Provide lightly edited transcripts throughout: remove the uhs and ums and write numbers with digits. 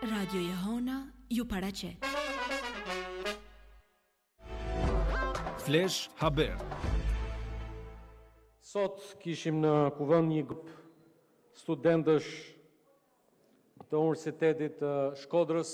Radio Jehona ju paraqet. Flesh Haber. Sot kishim në kuvend një grup studentësh të Universitetit të Shkodrës,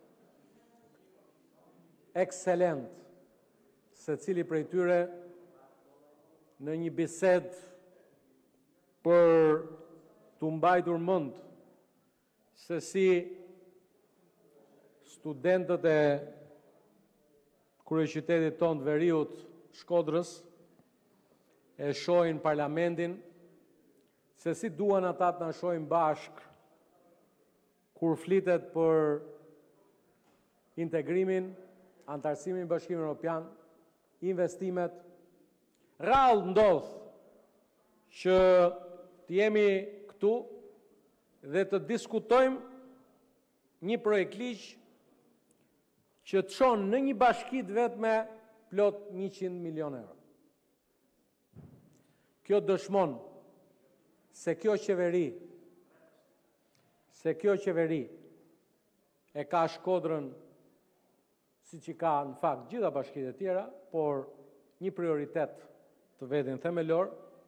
ekselent, secili prej tyre në një bisedë për të mbajtur mend se si studentët e kryeqytetit tonë të Veriut, Shkodrës, e shohin parlamentin, se si duan ata të na shohin bashk kur flitet për integrimin, antarësimin në Bashkimin Evropian, investimet. Rrallë ndodh që të jemi këtu dhe të diskutojmë një projekt ligj që të çon në një bashki vetëm plot 100 milion euro. Kjo dëshmon se kjo qeveri e ka Shkodrën siç i ka në fakt gjitha bashkitë e tjera, por një prioritet të vetin themelor,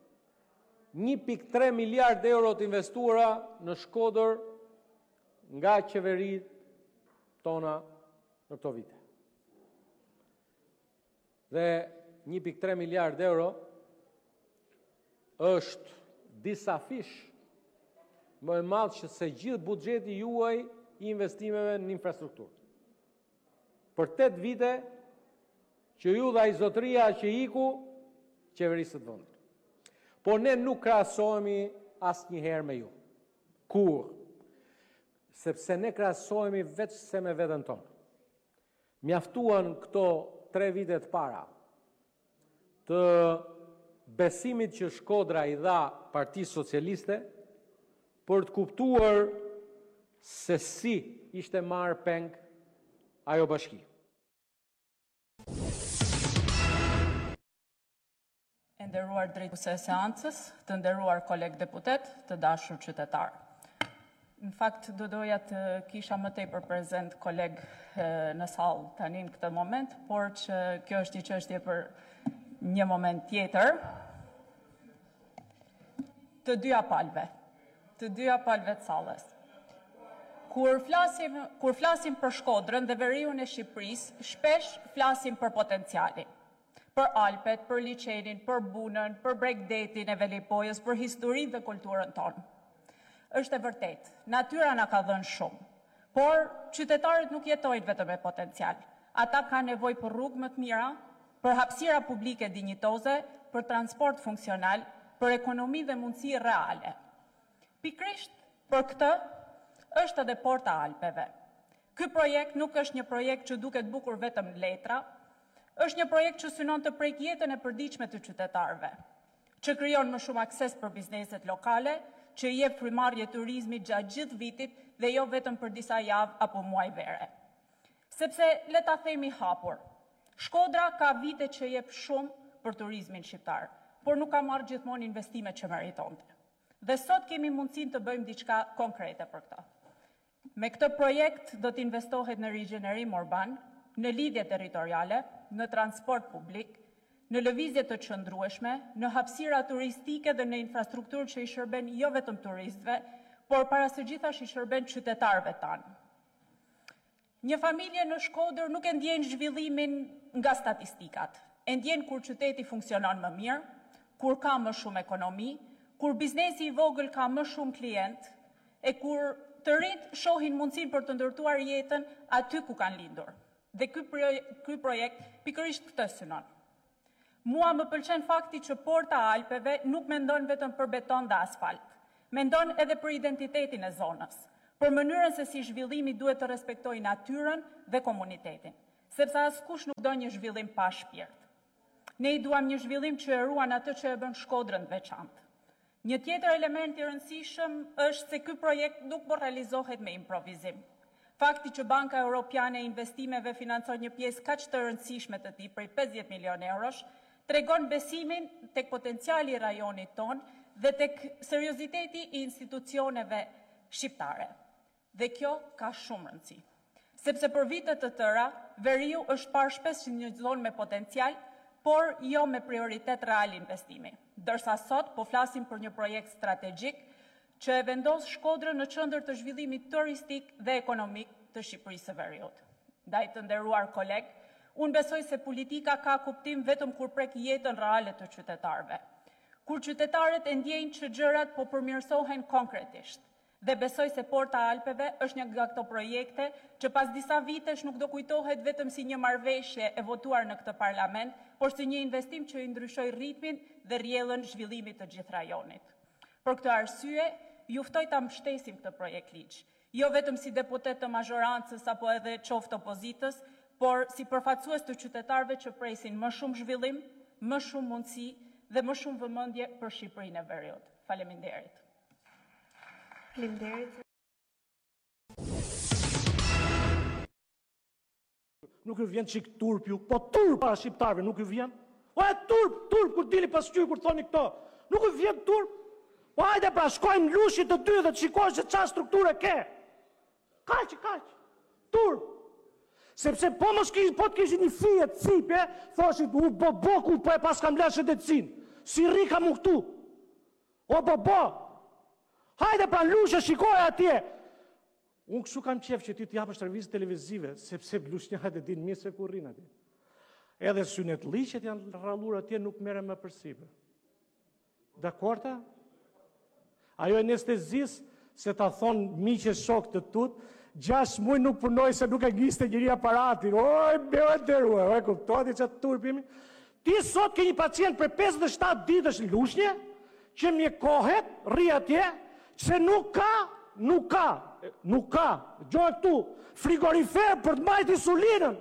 1.3 miliard euro të investuara në Shkodër nga qeveritë tona në këto vite. Dhe 1.3 miliard euro është disa fish më e madh se gjithë buxheti juaj i investimeve në infrastrukturë. Për 8 vite që ju dhe ai zotëria që iku qeverisë të vendit. Po ne nuk krahasohemi asnjëherë me ju. Kur? Sepse ne krahasohemi vetë se me veten tonë. Mjaftuan këto 3 vite të para të besimit që Shkodra i dha Partisë Socialiste për të kuptuar se si ishte marrë peng ajo bashki. E nderuar drejtuese e seancës, të nderuar kolegë deputet, të dashur qytetar. Në fakt, do doja të kisha më tepër prezent kolegë në sallë tani në këtë moment, por që kjo është një çështje për një moment tjetër. Të dyja palëve të sallës. Kur flasim për Shkodrën dhe veriun e Shqipërisë, shpesh flasim për potencialin. Për Alpet, për liçenin, për bunën, për breakdancin e Velipojës, për historinë dhe kulturën tonë. Është e vërtet, natyra na ka dhënë shumë, por qytetarët nuk jetojnë vetëm me potencial. Ata kanë nevojë për rrugë më të mira, për hapësira publike dinjitoze, për transport funksional, për ekonomi dhe mundësi reale. Pikrisht për këtë është edhe Porta Alpeve. Ky projekt nuk është një projekt që duket bukur vetëm letra, është një projekt që synon të prek jetën e përditshme të qytetarëve, që krijon më shumë akses për bizneset lokale, që i jep frymëmarrje turizmit gjatë gjithë vitit dhe jo vetëm për disa javë apo muaj vere. Sepse le ta themi hapur, Shkodra ka vite që jep shumë për turizmin shqiptar, por nuk ka marrë gjithmonë investimet që meritonte. Dhe sot kemi mundësinë të bëjmë diçka konkrete për këtë. Me këtë projekt do të investohet në rigjenerim urban, në lidhje territoriale, në transport publik, në lëvizje të qëndrueshme, në hapësira turistike dhe në infrastrukturë që i shërben jo vetëm turistëve, por para së gjithash i shërben qytetarëve tanë. Një familje në Shkodër nuk e ndjen zhvillimin nga statistikat. E ndjen kur qyteti funksionon më mirë, kur ka më shumë ekonomi, kur biznesi i vogël ka më shumë klient, e kur të rinjt shohin mundësinë për të ndërtuar jetën aty ku kanë lindur. Dhe ky projekt pikërisht këtë synon. Mua më pëlqen fakti që Porta Alpeve nuk mendon vetëm për beton dhe asfalt. Mendon edhe për identitetin e zonës, për mënyrën se si zhvillimi duhet të respektojë natyrën dhe komunitetin, sepse askush nuk do një zhvillim pa shpirt. Ne i duam një zhvillim që e ruan atë që e bën Shkodrën veçantë. Një tjetër element i rëndësishëm është se ky projekt nuk po realizohet me improvizim. Fakti që Banka Europiane e Investimeve financon një pjesë kaq të rëndësishme të tij prej 50 milion eurosh, tregon besimin tek potenciali i rajonit ton dhe tek serioziteti i institucioneve shqiptare. Dhe kjo ka shumë rëndësi. Sepse për vitet të tëra, Veriu është parë shpesh si një zonë me potencial, por jo me prioritet real investimi. Dërsa sot po flasim për një projekt strategjik që e vendos Shkodrën në qendër të zhvillimit turistik dhe ekonomik të Shqipërisë së Veriut. Ndaj të nderuar koleg, unë besoj se politika ka kuptim vetëm kur prek jetën reale të qytetarëve. Kur qytetarët e ndjejnë që gjërat po përmirësohen konkretisht. Dhe besoj se Porta Alpeve është një nga këto projekte që pas disa vitesh nuk do kujtohet vetëm si një marrëveshje e votuar në këtë parlament, por si një investim që i ndryshoi ritmin dhe rrjedhën zhvillimit të gjithë rajonit. Për këtë arsye, ju ftoj ta mbështesim këtë projekt ligj, jo vetëm si deputet të mazhorancës apo edhe qoftë opozitës, por si përfaqësues të qytetarëve që presin më shumë zhvillim, më shumë mundësi dhe më shumë vëmendje për Shqipërinë e Veriut. Faleminderit. Nuk ju vjen qik turp ju, po turp para shqiptarve nuk ju vjen. O e turp, kur dili pas qyr, kur thoni këto. Nuk ju vjen turp. Po hajde pra shkojmë lushit të dy dhe të shikojnë se qa strukture ke. Kaq, turp. Sepse po të kishit një fije të cipe, thoshit u boku po e pas kam leshet e cin. Si rika mu këtu. O bo. Hajde pra lushe shikoj atje. Unë kështu kam qef që ti të japësh televizit televizive, sepse lushnjat e din mirë se kur rinë atje. Edhe synet liqet janë rrallur atje, nuk mere më përsipe. Dakorta? Ajo e nestezis, se ta thonë miqe shok të tut, 6 muaj nuk punoj se nuk e gjiste njëri aparatin. Oj, beo e derua, oj, kuptoti që të turpimi. Ti sot ke një pacient për 57 ditësh lushnje, që mjekohet, rri atje, që nuk ka, gjoj këtu, frigorifer për të majt insulinën.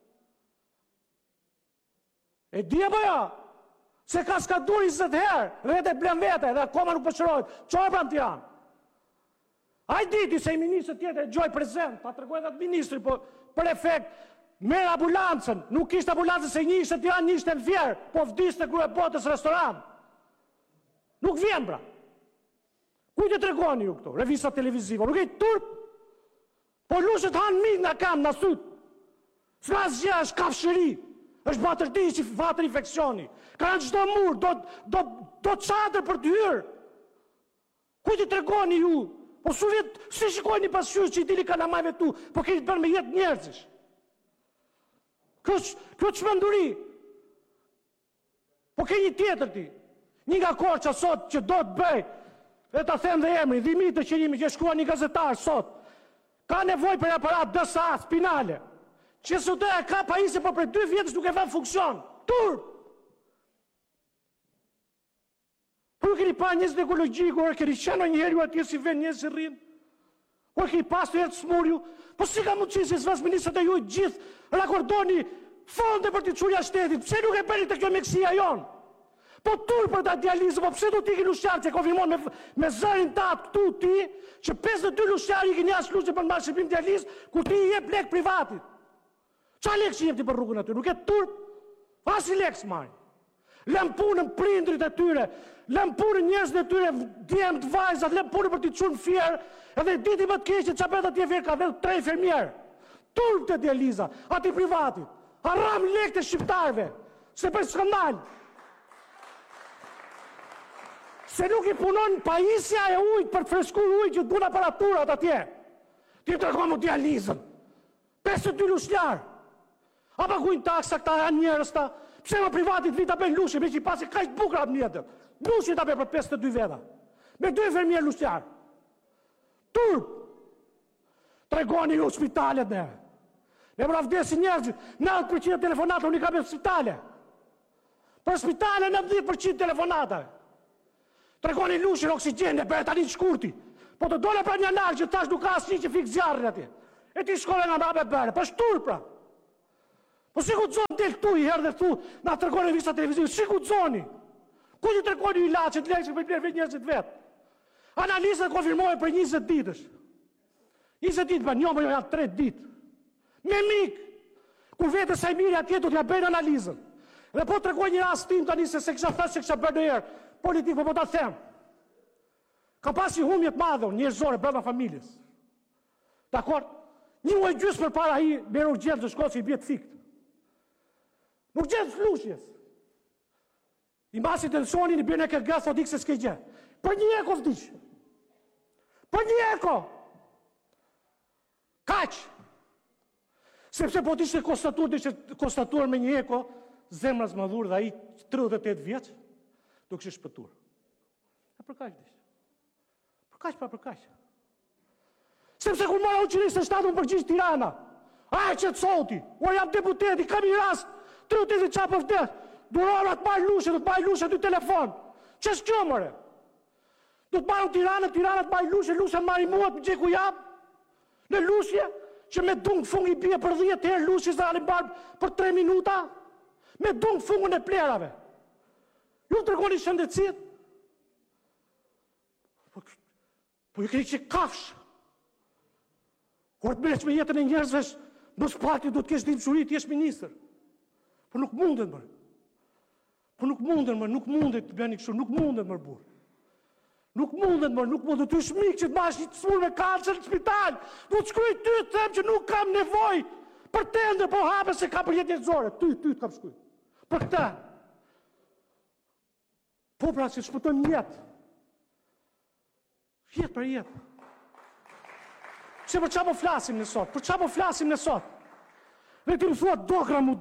E dje bëja, se ka skadur 20 herë, dhe të blen vete, dhe akoma nuk përshërojt, qoj pra në të janë. A i diti se i ministrë tjetër e gjoj prezent, ta të regoj dhe të ministri, për efekt, merë ambulancën, nuk ishte ambulancën se një ishte të janë, një ishte në fjerë, po vdiste kërë e botës restoran. Nuk vjen, bra. Kujtë të regoni ju këto, revisa televiziva, nuk e i turp, po lushet hanë minë nga kam, në sut. S'ka zgja, është kafshëri, është batërti që vatër infekcioni. Ka në qdo murë, do qatër për të hyrë. Kujtë të regoni ju, po si shikoj një pasqyrë që i dili kalamajve tu, po keni të bërë me jetë njerëzish. Kjo të shmenduri. Po keni tjetër ti. Një nga Korça sot që do të bëj, e ta them dhe emri, Dhimit të Qenimi që shkrua një gazetar sot, ka nevoj për aparat DSA spinale, që sot e ka pajisje për 2 vjetës nuk e vën funksion. Turp! Po keni pa njëzët ekologjikë, orë keni qenë njëherë ju atje si ven njëzë rrinë, orë keni pas të jetë smurju, po si ka mund qënë si zvas ministrët e ju gjithë rakordoni fonde për të quja shtetit, pse nuk e bëri të kjo meksia jonë? Po turp për ta dializë, po pse do t'i ki lushjarë që konfirmon me zërin tatë këtu ti, që 52 lushjarë i ki njësë lushje për në marë shqipim dializë, ku ti i jep lek privatit. Qa lek që jep ti për rrugën aty? Nuk e turp? Asi lek s'majnë. Lëm punën prindrit e tyre, lëm punën njerëzit e tyre, djemë të vajzat, lëm punën për t'i qunë fjerë, edhe diti më të keqë që bet atje fjerë ka dhe 3 fermjerë. Turp të dializa, ati privatit. Haram lek të shqiptarve, se për skandal. Se nuk i punon pajisja e ujtë për të freskur ujtë që të bun aparaturat atje. Ti të rëkomu dializën. 52 lushjarë. A pa kujnë taksa këta janë njerës ta, pse më privatit vita për lushje, me që i pasi ka ishtë bukra atë mjetët. Lushje ta për 52 veta. Me 2 fermjerë lushjarë. Turp! Tregoni ju spitalet ne. Ne më rafdesi njerëzit, 90% telefonata unë i ka për spitale. Për spitale 90% telefonata. Tregoni lushin oksigjen, e bërë tani të shkurti. Po të dole pra një nalë që tash nuk ka asë një që fikë zjarën atje. E ti shkole nga nabe bërë, për shtur pra. Po si ku të zonë del këtu i herë dhe thu, na tregoni visa televizivë, si ku të zoni? Ku të tregoni i laqët, lekë që për blerë vetë njërëzit vetë? Analizët konfirmojë për 20 ditësh. 20 ditë, për njëmë janë 3 ditë. Me mikë, ku vete sa i mirë atje, do t'ja bëjnë analizën. Dhe po tregoj një rast tim tani se kisha thasë se kisha bërë në herë. Politikë, po ta them. Ka pasi humjet madhe, njerëzore, brenda familjes. Dakor? Një muaj gjysmë përpara ai merr urgjencë të shkollë si i bie të fikt. Urgjencë flushjes. I masi tensionin, i bën e kërgas, o dikë se s'ke gjë. Për një eko vdiq. Për një eko. Kaq. Sepse po t'ishte konstatuar me një eko, zemra zmadhur dhe ai 38 vjeç, do kështë shpëtur. E për kaq dish. Për kaq. Sepse kur mora unë qërisë shtatë më përgjish Tirana. Aj që të soti, o jam deputeti, kam i rast, 30 qapë vdes, durora të marrë lushe të telefon. Që s'kjo mëre? Do të marrë Tirana të marrë lushe marrë mua të gjeku jam, në lusje, që me dung fungi bie për 10 herë lushe zë anë barë për 3 minuta, me dung fungun e plerave. Ju të regoni shëndetësit? Po ju keni që kafsh. Kur të mereq me jetën e njerëzve, mos pati do të kesh dimshuri të jesh ministër. Po nuk mundet mërë. Nuk mundet të bëni kështu, nuk mundet mërë burë. Nuk mundet të shmik që të mash një të smur me kancer në spital. Du të shkruj ty të them që nuk kam nevoj për tende, po hape se ka për jetë njerëzore. Ty të kam shkruj. Për këta. Po pra që të shpëtojmë jetë. Jetë për jetë. Se për qa po flasim në sot? Dhe ti më thua dokra më,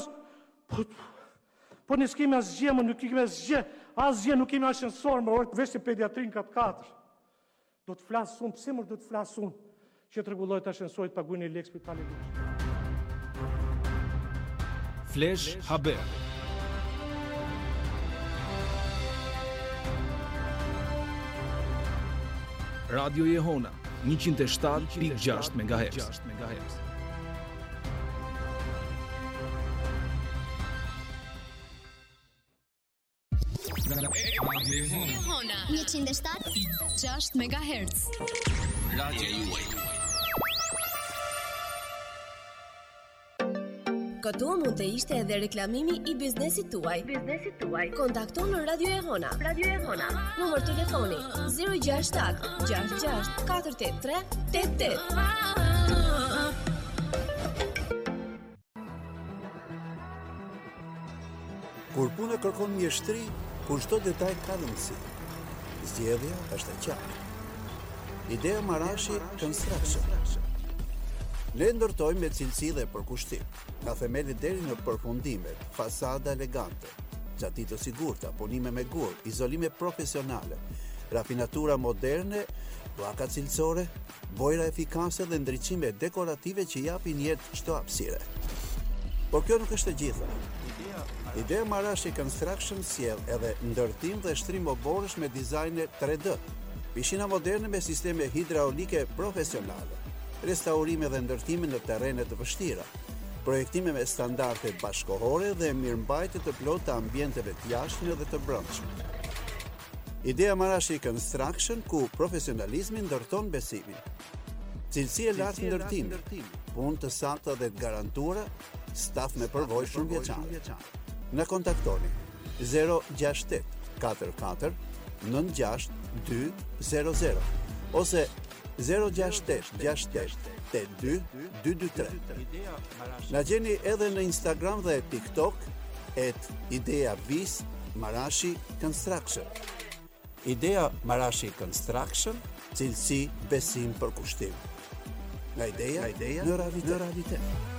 po në s'kemi asgjë, nuk kemi asgjë, nuk kemi ashensor, më orë të veshtë pediatrin ka të 4. Do të flasë unë, pëse mërë do të flasë unë, që të regullojt ashensorit paguin e lek spitalit. Flash Haber. Radio Jehona 107.6 MHz. Jehona 107.6 MHz. Radio juaj. Këtu mund të ishte edhe reklamimi i biznesit tuaj. Kontakto në Radio Jehona. Numër telefoni 067 66 483 88. Kur puna kërkon mjeshtri, kur çdo detaj ka rëndësi. Zgjedhja është e qartë. Idea Marashi Construction. Ne ndërtojmë me cilësi dhe përkushtim, nga themelit deri në përfundimet, fasada elegante, gjati të sigurta, punime me gur, izolime profesionale, rafinatura moderne, pllaka cilësore, bojra efikase dhe ndriçime dekorative që japin jetë çdo hapësire. Por kjo nuk është e gjitha. Idea Marashi Construction sjell edhe ndërtim dhe shtrim oborësh me dizajne 3D, pishina moderne me sisteme hidraulike profesionale, restaurime dhe ndërtime në terrene të vështira, projektime me standarde bashkohore dhe mirëmbajtje të plotë të ambienteve të jashtme dhe të brendshme. Idea Marashi Construction, ku profesionalizmi ndërton besimin. Cilësi e lartë ndërtimi, punë të sakta dhe të garantuara, staf me përvojë shumëvjeçare. Na kontaktoni 068 44 96 200 ose 068 68 82 223. Na gjeni edhe në Instagram dhe TikTok @ideavis Marashi Construction. Idea Marashi Construction, cilësi, besim, përkushtim. Nga ideja në realitet.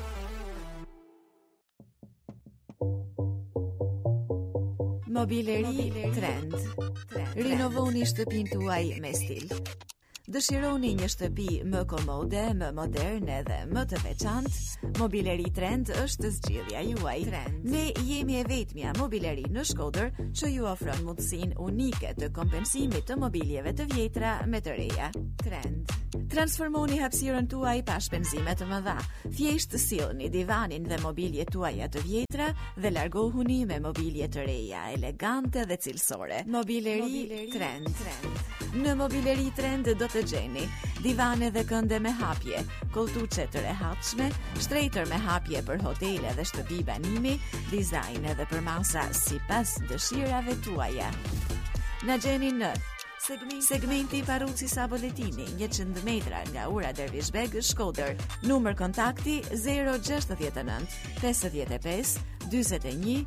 Mobileri Trend. Rinovoni shtëpinë tuaj me stil. Dëshironi një shtëpi më komode, më moderne dhe më të veçantë? Mobileri Trend është zgjidhja juaj. Ne jemi e vetmja mobileri në Shkodër që ju ofron mundësinë unike të kompensimit të mobiljeve të vjetra me të reja. Trend. Transformoni hapësirën tuaj pa shpenzime të mëdha. Thjesht sillni divanin dhe mobiljet tuaja të vjetra dhe largohuni me mobilje të reja, elegante dhe cilësore. Mobileri Trend. Në Mobileri Trend do të gjeni divane dhe kënde me hapje, koltuçe të rehatshme, shtrejtër me hapje për hotele dhe shtëpi banimi, dizajn edhe për masa sipas dëshirave tuaja. Na gjeni në Segmenti Parruci Saboletini, 100 metra nga ura Dervishbeg, Shkodër. Numër kontakti 069 55 41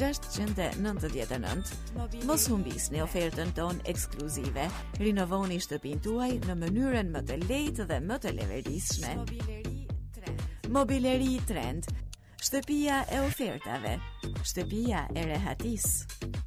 699. Mos humbisni ofertën ton ekskluzive. Rinovoni shtëpinë tuaj në mënyrën më të lehtë dhe më të levetëdijshme. Mobileri Trend. Shtëpia e ofertave. Shtëpia e rehatisë.